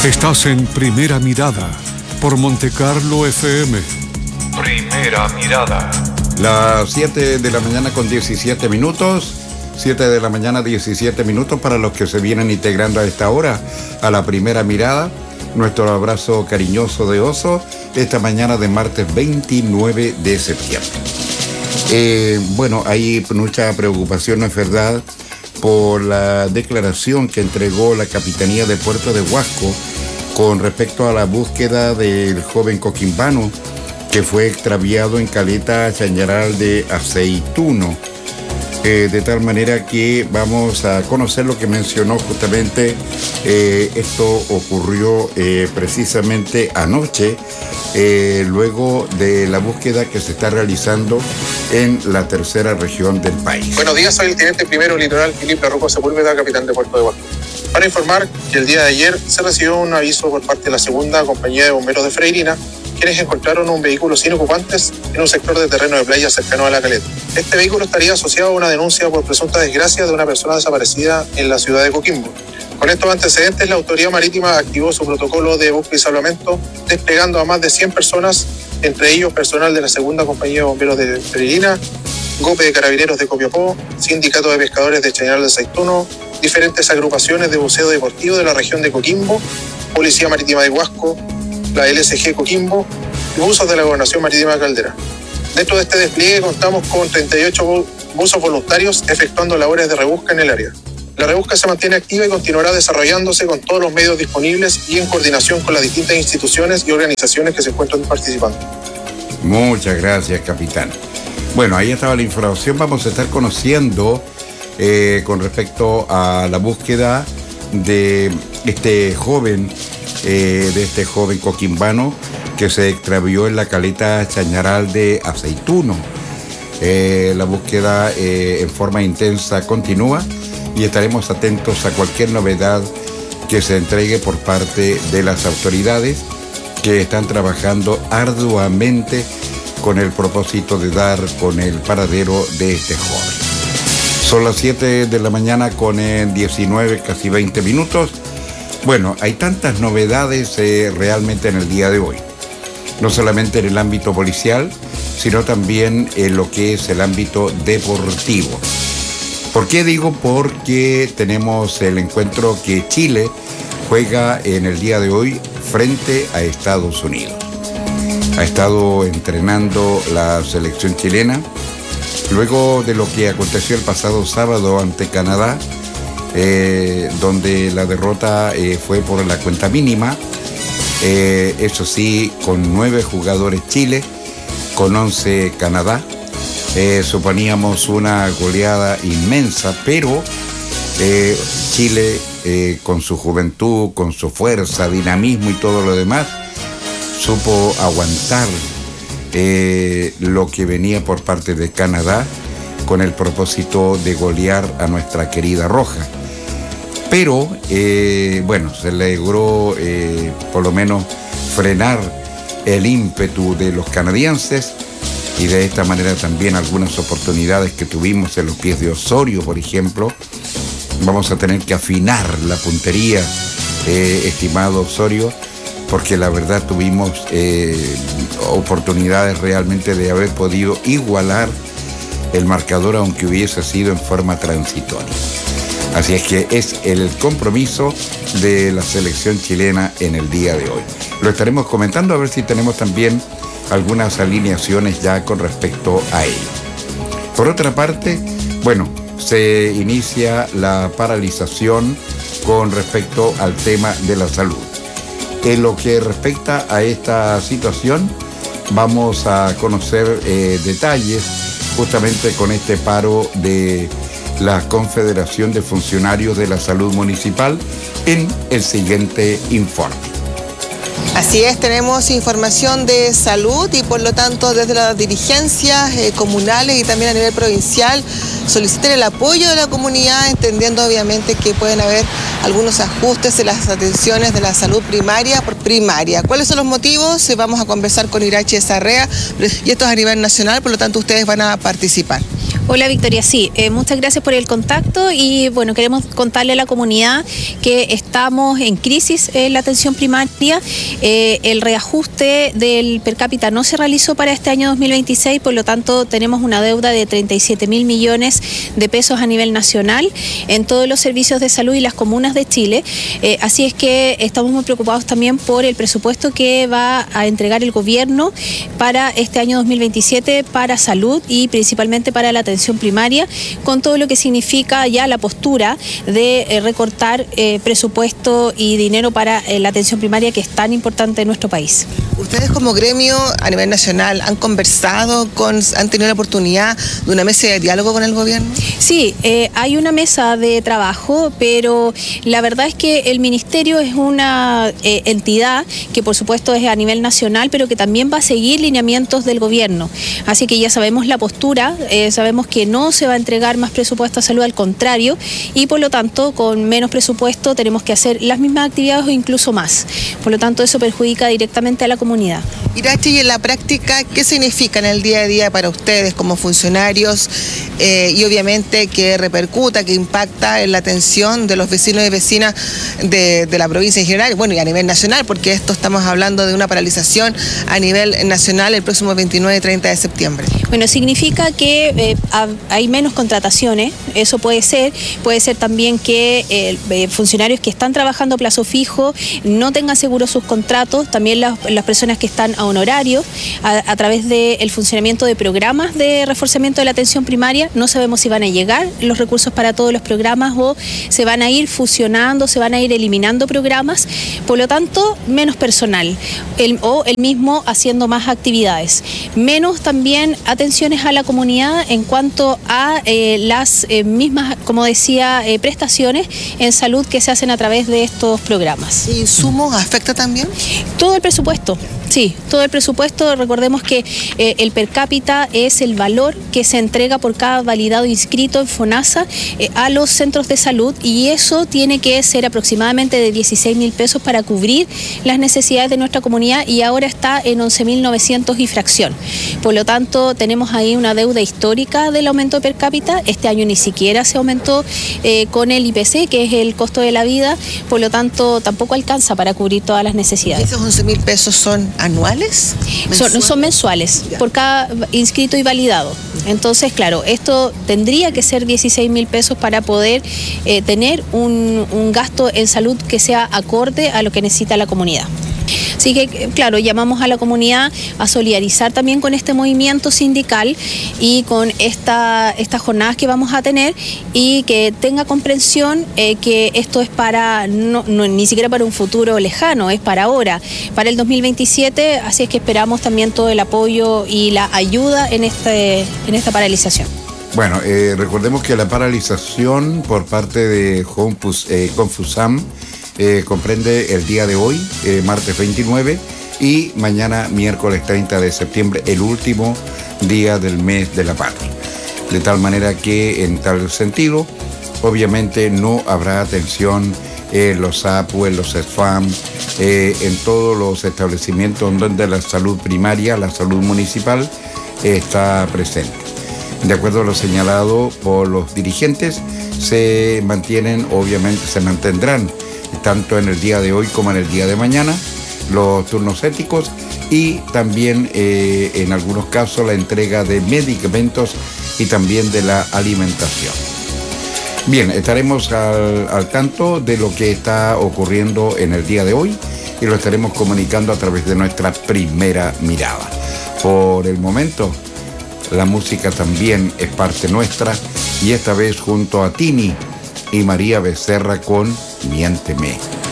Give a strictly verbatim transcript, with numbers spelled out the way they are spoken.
Estás en Primera Mirada por Montecarlo F M. Primera Mirada. Las siete de la mañana con diecisiete minutos. siete de la mañana, diecisiete minutos para los que se vienen integrando a esta hora a la Primera Mirada. Nuestro abrazo cariñoso de oso esta mañana de martes veintinueve de septiembre. Eh, bueno, hay mucha preocupación, ¿no es verdad?, por la declaración que entregó la Capitanía del Puerto de Huasco con respecto a la búsqueda del joven coquimbano que fue extraviado en Caleta Chañaral de Aceituno. Eh, de tal manera que vamos a conocer lo que mencionó justamente. Eh, esto ocurrió eh, precisamente anoche, eh, luego de la búsqueda que se está realizando en la tercera región del país. Buenos días, soy el teniente primero litoral Felipe Roco Sepúlveda, capitán de Puerto de Huasco. Para informar que el día de ayer se recibió un aviso por parte de la segunda compañía de bomberos de Freirina, quienes encontraron un vehículo sin ocupantes en un sector de terreno de playa cercano a la caleta. Este vehículo estaría asociado a una denuncia por presunta desgracia de una persona desaparecida en la ciudad de Coquimbo. Con estos antecedentes, la Autoridad Marítima activó su protocolo de búsqueda y salvamento, desplegando a más de cien personas, entre ellos personal de la segunda compañía de bomberos de Freirina, GOPE de Carabineros de Copiapó, Sindicato de Pescadores de Chañaral de Aceituno, diferentes agrupaciones de buceo deportivo de la región de Coquimbo, Policía Marítima de Huasco, la L S G Coquimbo y buzos de la Gobernación Marítima de Caldera. Dentro de este despliegue contamos con treinta y ocho buzos voluntarios efectuando labores de rebusca en el área. La rebusca se mantiene activa y continuará desarrollándose con todos los medios disponibles y en coordinación con las distintas instituciones y organizaciones que se encuentran participando. Muchas gracias, capitán. Bueno, ahí estaba la información. Vamos a estar conociendo eh, con respecto a la búsqueda de este joven, eh, de este joven coquimbano que se extravió en la caleta Chañaral de Aceituno. Eh, la búsqueda eh, en forma intensa continúa y estaremos atentos a cualquier novedad que se entregue por parte de las autoridades que están trabajando arduamente con el propósito de dar con el paradero de este joven. Son las siete de la mañana con eh, diecinueve, casi veinte minutos. Bueno, hay tantas novedades eh, realmente en el día de hoy. No solamente en el ámbito policial, sino también en lo que es el ámbito deportivo. ¿Por qué digo? Porque tenemos el encuentro que Chile juega en el día de hoy frente a Estados Unidos. Ha estado entrenando la selección chilena luego de lo que aconteció el pasado sábado ante Canadá, eh, donde la derrota eh, fue por la cuenta mínima. Eh, eso sí, con nueve jugadores Chile, con once Canadá. Eh, suponíamos una goleada inmensa, pero eh, Chile, eh, con su juventud, con su fuerza, dinamismo y todo lo demás, supo aguantar eh, lo que venía por parte de Canadá con el propósito de golear a nuestra querida Roja. Pero, eh, bueno, se logró eh, por lo menos frenar el ímpetu de los canadienses y de esta manera también algunas oportunidades que tuvimos en los pies de Osorio, por ejemplo. Vamos a tener que afinar la puntería, eh, estimado Osorio, porque la verdad tuvimos eh, oportunidades realmente de haber podido igualar el marcador, aunque hubiese sido en forma transitoria. Así es que es el compromiso de la selección chilena en el día de hoy. Lo estaremos comentando a ver si tenemos también algunas alineaciones ya con respecto a ello. Por otra parte, bueno, se inicia la paralización con respecto al tema de la salud. En lo que respecta a esta situación, vamos a conocer eh, detalles justamente con este paro de la Confederación de Funcionarios de la Salud Municipal en el siguiente informe. Así es, tenemos información de salud y por lo tanto desde las dirigencias eh, comunales y también a nivel provincial solicitan el apoyo de la comunidad, entendiendo obviamente que pueden haber algunos ajustes en las atenciones de la salud primaria por primaria. ¿Cuáles son los motivos? Vamos a conversar con Irache Sarrea y esto es a nivel nacional, por lo tanto ustedes van a participar. Hola Victoria, sí, eh, muchas gracias por el contacto y bueno, queremos contarle a la comunidad que estamos en crisis en la atención primaria. Eh, el reajuste del per cápita no se realizó para este año dos mil veintiséis, por lo tanto tenemos una deuda de treinta y siete mil millones de pesos a nivel nacional en todos los servicios de salud y las comunas de Chile. Eh, así es que estamos muy preocupados también por el presupuesto que va a entregar el gobierno para este año dos mil veintisiete para salud y principalmente para la atención primaria, con todo lo que significa ya la postura de eh, recortar eh, presupuesto y dinero para eh, la atención primaria, que es tan importante en nuestro país. Ustedes como gremio a nivel nacional han conversado, con, han tenido la oportunidad de una mesa de diálogo con el gobierno. Sí, eh, hay una mesa de trabajo, pero la verdad es que el ministerio es una eh, entidad que por supuesto es a nivel nacional, pero que también va a seguir lineamientos del gobierno. Así que ya sabemos la postura, eh, sabemos que no se va a entregar más presupuesto a salud, al contrario, y por lo tanto con menos presupuesto tenemos que hacer las mismas actividades o incluso más. Por lo tanto eso perjudica directamente a la comunidad. Irache, y en la práctica, ¿qué significa en el día a día para ustedes como funcionarios eh, y obviamente que repercuta, que impacta en la atención de los vecinos y vecinas de, de la provincia en general, bueno, y a nivel nacional, porque esto estamos hablando de una paralización a nivel nacional el próximo veintinueve y treinta de septiembre? Bueno, significa que eh, hay menos contrataciones, eso puede ser, puede ser también que eh, funcionarios que están trabajando a plazo fijo no tengan seguros sus contratos, también las, las personas que están a honorario a, a través del funcionamiento de programas de reforzamiento de la atención primaria. No sabemos si van a llegar los recursos para todos los programas o se van a ir fusionando, se van a ir eliminando programas, por lo tanto menos personal el, o el mismo haciendo más actividades, menos también atenciones a la comunidad en cuanto a eh, las eh, mismas, como decía, eh, prestaciones en salud que se hacen a través de estos programas. ¿Y insumos afecta también? Todo el presupuesto. Sí, todo el presupuesto. Recordemos que eh, el per cápita es el valor que se entrega por cada validado inscrito en FONASA eh, a los centros de salud, y eso tiene que ser aproximadamente de dieciséis mil pesos para cubrir las necesidades de nuestra comunidad, y ahora está en once mil novecientos y fracción. Por lo tanto, tenemos ahí una deuda histórica del aumento de per cápita. Este año ni siquiera se aumentó eh, con el I P C, que es el costo de la vida, por lo tanto tampoco alcanza para cubrir todas las necesidades. ¿Esos once mil pesos son anuales? Son, son mensuales, ya, por cada inscrito y validado. Entonces, claro, esto tendría que ser dieciséis mil pesos para poder eh, tener un, un gasto en salud que sea acorde a lo que necesita la comunidad. Así que, claro, llamamos a la comunidad a solidarizar también con este movimiento sindical y con esta, estas jornadas que vamos a tener, y que tenga comprensión eh, que esto es para, no, no, ni siquiera para un futuro lejano, es para ahora, para el dos mil veintisiete, así es que esperamos también todo el apoyo y la ayuda en, este, en esta paralización. Bueno, eh, recordemos que la paralización por parte de Confus, eh, Confusam Eh, comprende el día de hoy, eh, martes veintinueve, y mañana miércoles treinta de septiembre, el último día del mes de la patria. De tal manera que en tal sentido, obviamente no habrá atención en los A P U, en los S F A M, eh, en todos los establecimientos donde la salud primaria, la salud municipal eh, está presente. De acuerdo a lo señalado por los dirigentes, se mantienen, obviamente se mantendrán, tanto en el día de hoy como en el día de mañana, los turnos éticos y también eh, en algunos casos la entrega de medicamentos y también de la alimentación. Bien, estaremos al, al tanto de lo que está ocurriendo en el día de hoy y lo estaremos comunicando a través de nuestra primera mirada. Por el momento, la música también es parte nuestra, y esta vez junto a Tini y María Becerra con Miénteme.